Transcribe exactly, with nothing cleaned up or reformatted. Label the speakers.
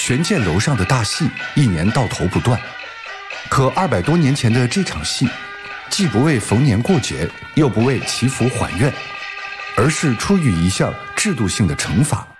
Speaker 1: 悬剑楼上的大戏一年到头不断，可二百多年前的这场戏，既不为逢年过节，又不为祈福还愿，而是出于一项制度性的惩罚。